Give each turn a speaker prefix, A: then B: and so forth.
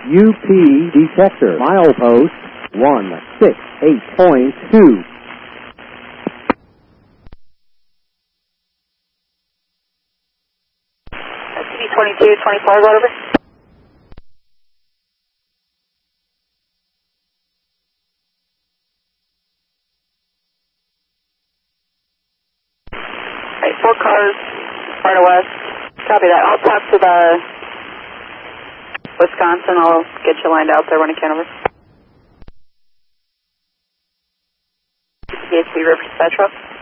A: UP detector, milepost 168.2.
B: CD2224, go over. Alright, 4 cars, far to west. Copy that. I'll talk to the Wisconsin. I'll get you lined out there when I can, over. DHB River Dispatch.